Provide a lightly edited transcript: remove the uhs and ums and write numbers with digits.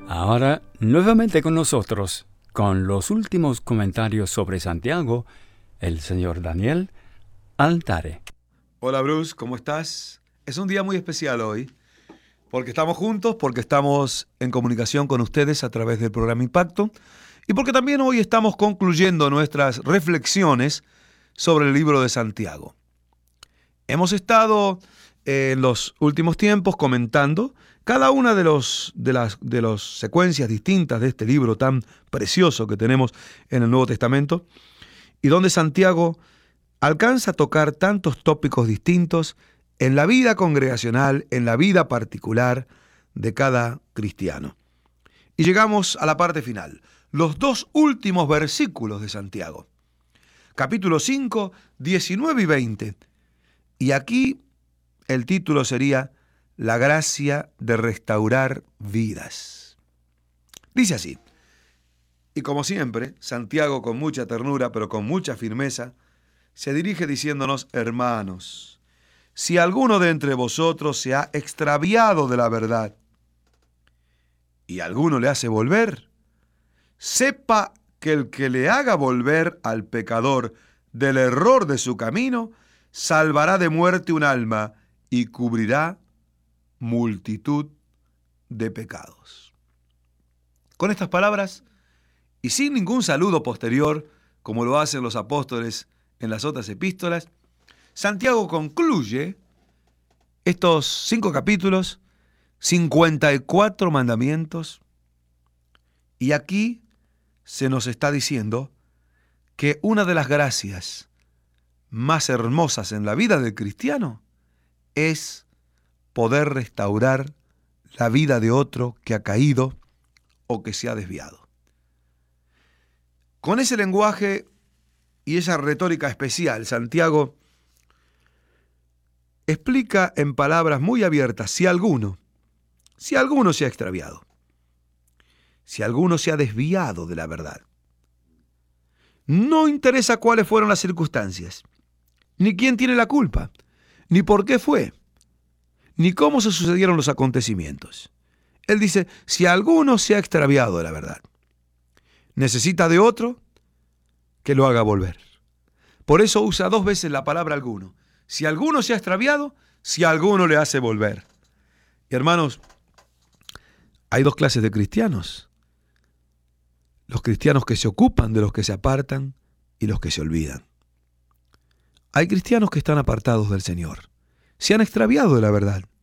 Ahora, nuevamente con nosotros, con los últimos comentarios sobre Santiago, el señor Daniel Altare. Hola Bruce, ¿cómo estás? Es un día muy especial hoy, porque estamos juntos, porque estamos en comunicación con ustedes a través del programa Impacto, y porque también hoy estamos concluyendo nuestras reflexiones sobre el libro de Santiago. Hemos estado en los últimos tiempos comentando cada una de las secuencias distintas de este libro tan precioso que tenemos en el Nuevo Testamento, y donde Santiago alcanza a tocar tantos tópicos distintos en la vida congregacional, en la vida particular de cada cristiano. Y llegamos a la parte final, los dos últimos versículos de Santiago. Capítulo 5, 19 y 20. Y aquí el título sería La gracia de restaurar vidas. Dice así: y como siempre, Santiago con mucha ternura, pero con mucha firmeza, se dirige diciéndonos: hermanos, si alguno de entre vosotros se ha extraviado de la verdad y alguno le hace volver, sepa que el que le haga volver al pecador del error de su camino, salvará de muerte un alma y cubrirá multitud de pecados. Con estas palabras, y sin ningún saludo posterior, como lo hacen los apóstoles en las otras epístolas, Santiago concluye estos 5 capítulos, 54 mandamientos, y aquí se nos está diciendo que una de las gracias más hermosas en la vida del cristiano es poder restaurar la vida de otro que ha caído o que se ha desviado. Con ese lenguaje y esa retórica especial, Santiago explica en palabras muy abiertas si alguno se ha extraviado, si alguno se ha desviado de la verdad. No interesa cuáles fueron las circunstancias, ni quién tiene la culpa, ni por qué fue, ni cómo se sucedieron los acontecimientos. Él dice, si alguno se ha extraviado de la verdad, necesita de otro que lo haga volver. Por eso usa 2 veces la palabra alguno. Si alguno se ha extraviado, si alguno le hace volver. Y hermanos, hay 2 clases de cristianos. Los cristianos que se ocupan de los que se apartan y los que se olvidan. Hay cristianos que están apartados del Señor. Se han extraviado de la verdad.